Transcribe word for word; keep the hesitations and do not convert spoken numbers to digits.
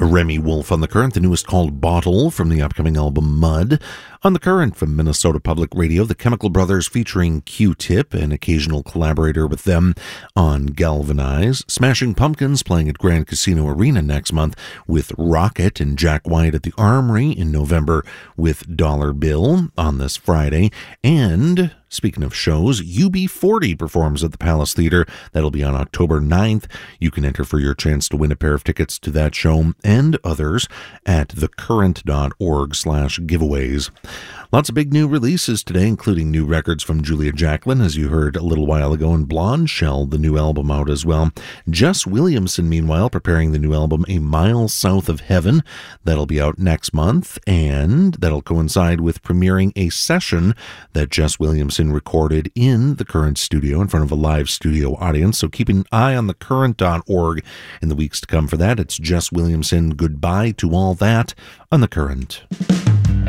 Remy Wolf on The Current, the newest called Bottle from the upcoming album Mud. On The Current from Minnesota Public Radio, the Chemical Brothers featuring Q-Tip, an occasional collaborator with them on Galvanize. Smashing Pumpkins playing at Grand Casino Arena next month with Rocket, and Jack White at the Armory in November with Dollar Bill on this Friday. And speaking of shows, U B forty performs at the Palace Theater. That'll be on October ninth. You can enter for your chance to win a pair of tickets to that show and others at thecurrent.org slash giveaways. Lots of big new releases today, including new records from Julia Jacklin, as you heard a little while ago, and Blonde Shell, the new album out as well. Jess Williamson, meanwhile, preparing the new album A Mile South of Heaven. That'll be out next month, and that'll coincide with premiering a session that Jess Williamson recorded in the Current studio in front of a live studio audience. So keep an eye on the current dot org in the weeks to come for that. It's Jess Williamson, Goodbye to All That on The Current.